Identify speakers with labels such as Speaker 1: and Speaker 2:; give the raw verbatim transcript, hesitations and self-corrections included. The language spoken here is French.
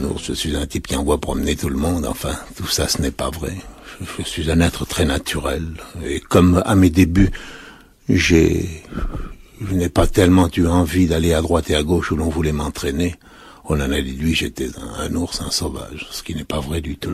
Speaker 1: un ours, je suis un type qui envoie promener tout le monde, enfin, tout ça ce n'est pas vrai. Je, je suis un être très naturel, et comme à mes débuts, j'ai, je n'ai pas tellement eu envie d'aller à droite et à gauche où l'on voulait m'entraîner, on en a déduit, j'étais un, un ours, un sauvage, ce qui n'est pas vrai du tout.